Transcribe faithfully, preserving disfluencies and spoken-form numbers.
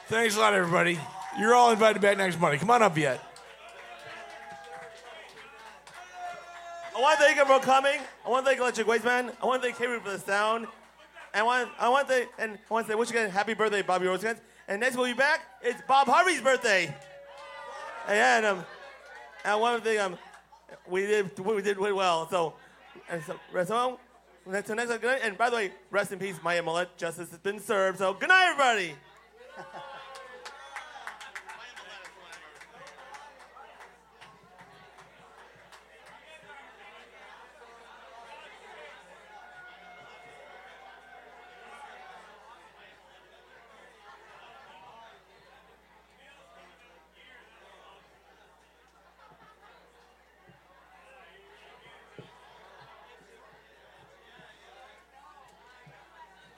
Thanks a lot, everybody. You're all invited back next Monday. Come on up yet. I want to thank everyone for coming. I want to thank Electric Waste Man. I want to thank K-Root for the sound. And I want, I want to, and I want to say, wish you guys happy birthday, Bobby Rosecrans. And next we'll be back. It's Bob Harvey's birthday. And um, and one thing um, we did, we did really well. So, and so, so next, so next, good night. And by the way, rest in peace, Maya Mullet. Justice has been served. So, good night, everybody.